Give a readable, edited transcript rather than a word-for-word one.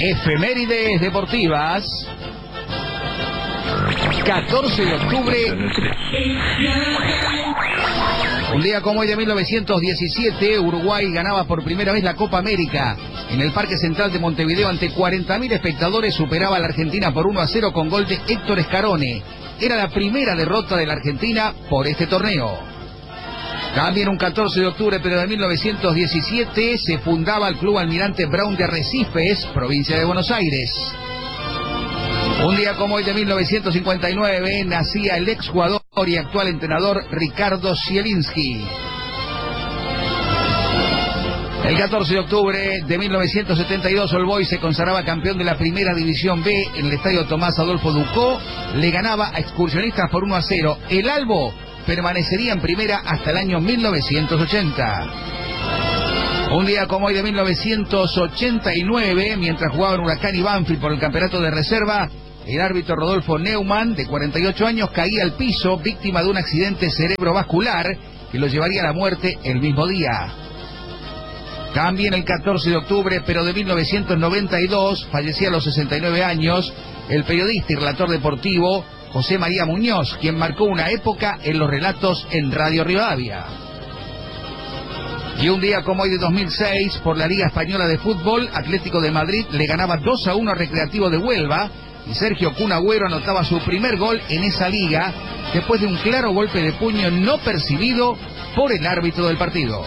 Efemérides deportivas. 14 de octubre. Un día como hoy de 1917, Uruguay ganaba por primera vez la Copa América. En el Parque Central de Montevideo, ante 40.000 espectadores, superaba a la Argentina por 1-0 con gol de Héctor Scarone. Era la primera derrota de la Argentina por este torneo. También un 14 de octubre, pero de 1917, se fundaba el Club Almirante Brown de Arrecifes, provincia de Buenos Aires. Un día como hoy de 1959, nacía el exjugador y actual entrenador Ricardo Zielinski. El 14 de octubre de 1972, All Boys se consagraba campeón de la Primera División B en el estadio Tomás Adolfo Ducó. Le ganaba a Excursionistas por 1-0. El Albo permanecería en primera hasta el año 1980. Un día como hoy de 1989, mientras jugaban Huracán y Banfield por el campeonato de reserva, el árbitro Rodolfo Neumann, de 48 años, caía al piso, víctima de un accidente cerebrovascular que lo llevaría a la muerte el mismo día. También el 14 de octubre, pero de 1992, fallecía a los 69 años, el periodista y relator deportivo José María Muñoz, quien marcó una época en los relatos en Radio Rivadavia. Y un día como hoy de 2006, por la Liga Española de Fútbol, Atlético de Madrid le ganaba 2-1 a Recreativo de Huelva, y Sergio Kun Agüero anotaba su primer gol en esa liga, después de un claro golpe de puño no percibido por el árbitro del partido.